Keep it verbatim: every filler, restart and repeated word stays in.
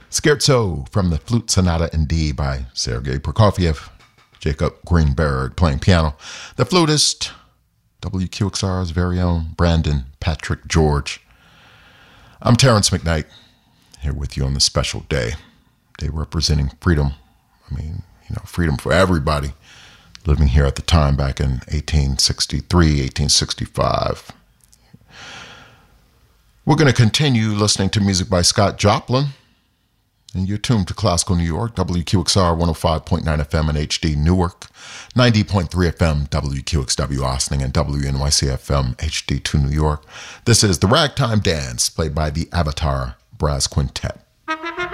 Scherzo from the Flute Sonata in D by Sergei Prokofiev. Jacob Greenberg playing piano. The flutist, W Q X R's very own Brandon Patrick George. I'm Terrence McKnight, here with you on this special day. Day representing freedom. I mean, you know, freedom for everybody living here at the time back in eighteen sixty-three, eighteen sixty-five. We're going to continue listening to music by Scott Joplin. And you're tuned to Classical New York, W Q X R one oh five point nine F M in H D Newark, ninety point three F M W Q X W Ossining, and W N Y C F M H D two New York. This is The Ragtime Dance, played by the Avatar Brass Quintet.